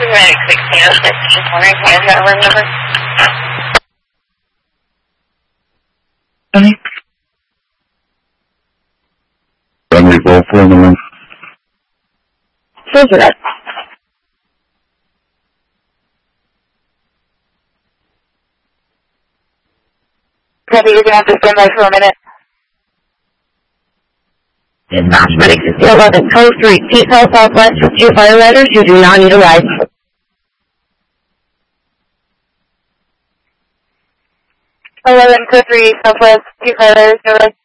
Paramedic 1606, wondering if you have that room number? Friendly Gulf for the room. Roger that. Copy, you're going to have to stand by for a minute. Paramedic 11, code 3, T-Call Southwest with 2 firefighters. You do not need a ride. 11, code 3, Southwest, 2 firefighters, no ride.